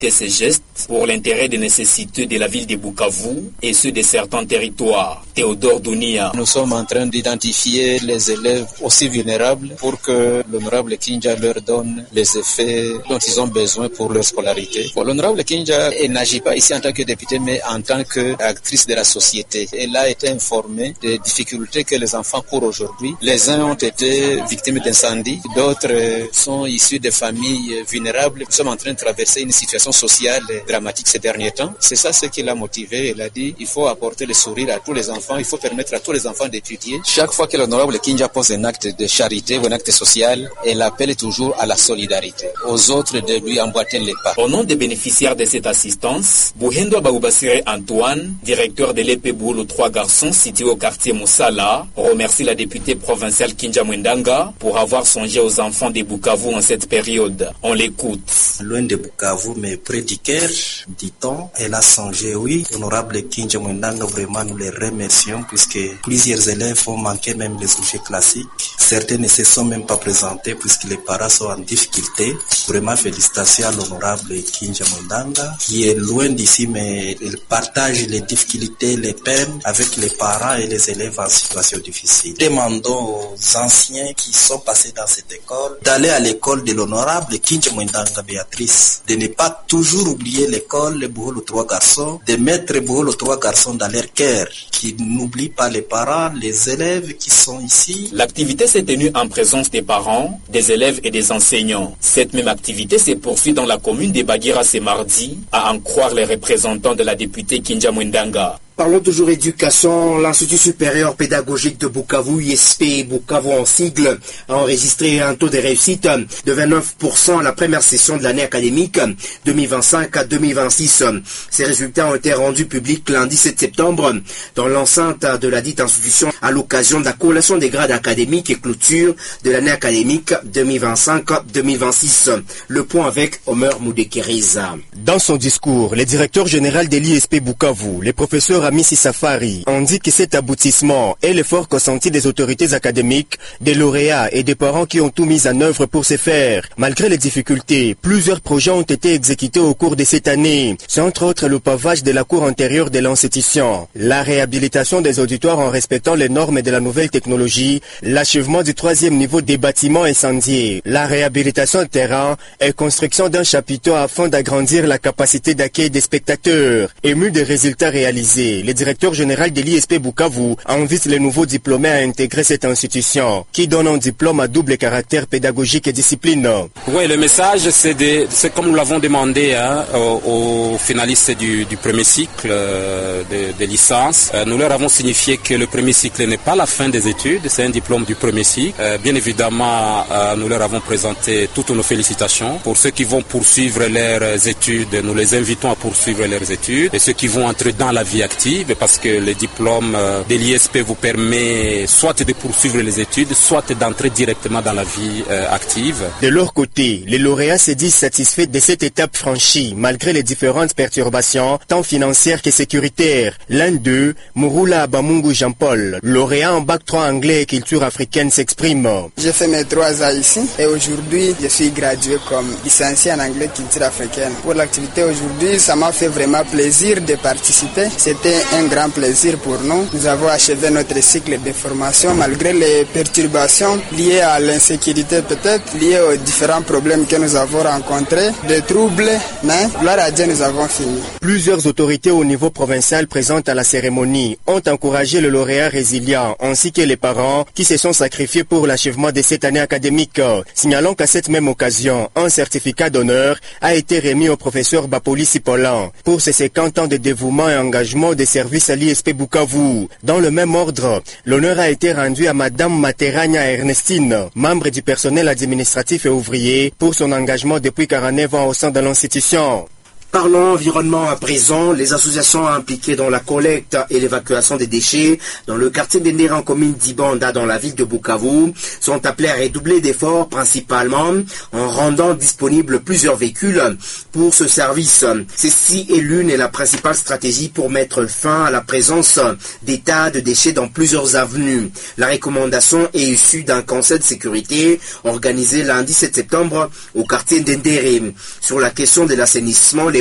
Ces gestes pour l'intérêt des nécessités de la ville de Bukavu et ceux de certains territoires. Théodore Dounia. Nous sommes en train d'identifier les élèves aussi vulnérables pour que l'honorable Kinja leur donne les effets dont ils ont besoin pour leur scolarité. Bon, l'honorable Kinja n'agit pas ici en tant que député, mais en tant qu'actrice de la société. Elle a été informée des difficultés que les enfants courent aujourd'hui. Les uns ont été victimes d'incendies, d'autres sont issus de familles vulnérables. Nous sommes en train de traverser une situation sociale dramatique ces derniers temps. C'est ça ce qui l'a motivé. Elle a dit il faut apporter le sourire à tous les enfants, il faut permettre à tous les enfants d'étudier. Chaque fois que l'honorable Kinja pose un acte de charité ou un acte social, elle appelle toujours à la solidarité, aux autres de lui emboîter les pas. Au nom des bénéficiaires de cette assistance, Bouhendo Baoubasire Antoine, directeur de l'EP Boulou 3 garçons situé au quartier Moussala, remercie la députée provinciale Kinja Mwendanga pour avoir songé aux enfants de Bukavu en cette période. On l'écoute. Loin de Bukavu, mais près du cœur, dit-on, elle a songé, oui. Honorable Kinja Mwendanga, vraiment nous les remercions puisque plusieurs élèves ont manqué même les sujets classiques. Certains ne se sont même pas présentés puisque les parents sont en difficulté. Vraiment félicitations à l'honorable Kinja Mwendanga qui est loin d'ici mais il partage les difficultés, les peines avec les parents et les élèves en situation difficile. Demandons aux anciens qui sont passés dans cette école d'aller à l'école de l'honorable Kinja Mwendanga Béatrice, de ne pas toujours oublier l'école, les Boholo 3 garçons, de mettre Boholo 3 garçons dans leur cœur, qui n'oublient pas les parents, les élèves qui sont ici. L'activité s'est tenue en présence des parents, des élèves et des enseignants. Cette même activité s'est poursuivie dans la commune de Bagira ce mardi, à en croire les représentants de la députée Kinja Mwendanga. Parlons toujours éducation. L'Institut supérieur pédagogique de Bukavu, ISP Bukavu en sigle, a enregistré un taux de réussite de 29% à la première session de l'année académique 2025 à 2026. Ces résultats ont été rendus publics lundi 7 septembre dans l'enceinte de la dite institution à l'occasion de la corrélation des grades académiques et clôture de l'année académique 2025-2026. Le point avec Omer Moudekeriza. Dans son discours, le directeur général de l'ISP Bukavu, les professeurs Amissi Safari, indique que cet aboutissement est l'effort consenti des autorités académiques, des lauréats et des parents qui ont tout mis en œuvre pour ce faire. Malgré les difficultés, plusieurs projets ont été exécutés au cours de cette année. C'est entre autres le pavage de la cour intérieure de l'institution, la réhabilitation des auditoires en respectant les normes de la nouvelle technologie, l'achèvement du 3e niveau des bâtiments incendiés, la réhabilitation de terrain et construction d'un chapiteau afin d'agrandir la capacité d'accueil des spectateurs. Ému des résultats réalisés, le directeur général de l'ISP Bukavu invite les nouveaux diplômés à intégrer cette institution qui donne un diplôme à double caractère pédagogique et discipline. Oui, le message, c'est comme nous l'avons demandé aux finalistes du premier cycle de licence. Nous leur avons signifié que le premier cycle n'est pas la fin des études, c'est un diplôme du premier cycle. Bien évidemment, nous leur avons présenté toutes nos félicitations. Pour ceux qui vont poursuivre leurs études, nous les invitons à poursuivre leurs études. Et ceux qui vont entrer dans la vie active, parce que le diplôme de l'ISP vous permet soit de poursuivre les études, soit d'entrer directement dans la vie active. De leur côté, les lauréats se disent satisfaits de cette étape franchie, malgré les différentes perturbations, tant financières que sécuritaires. L'un d'eux, Mouroula Bamungu Jean-Paul, lauréat en bac 3 anglais et culture africaine, s'exprime. J'ai fait mes 3 ans ici et aujourd'hui, je suis gradué comme licencié en anglais culture africaine. Pour l'activité aujourd'hui, ça m'a fait vraiment plaisir de participer. C'était un grand plaisir pour nous. Nous avons achevé notre cycle de formation malgré les perturbations liées à l'insécurité, peut-être liées aux différents problèmes que nous avons rencontrés, des troubles, mais gloire à Dieu, nous avons fini. Plusieurs autorités au niveau provincial présentes à la cérémonie ont encouragé le lauréat résilient ainsi que les parents qui se sont sacrifiés pour l'achèvement de cette année académique. Signalons qu'à cette même occasion, un certificat d'honneur a été remis au professeur Bapoli Sipolan pour ses 50 ans de dévouement et engagement des services à l'ISP Bukavu. Dans le même ordre, l'honneur a été rendu à Madame Materagna Ernestine, membre du personnel administratif et ouvrier, pour son engagement depuis 49 ans au sein de l'institution. Parlons environnement à présent. Les associations impliquées dans la collecte et l'évacuation des déchets dans le quartier d'Endera en commune d'Ibanda dans la ville de Bukavu sont appelées à redoubler d'efforts, principalement en rendant disponibles plusieurs véhicules pour ce service. Ceci est l'une et la principale stratégie pour mettre fin à la présence des tas de déchets dans plusieurs avenues. La recommandation est issue d'un conseil de sécurité organisé lundi 7 septembre au quartier d'Endera. Sur la question de l'assainissement, les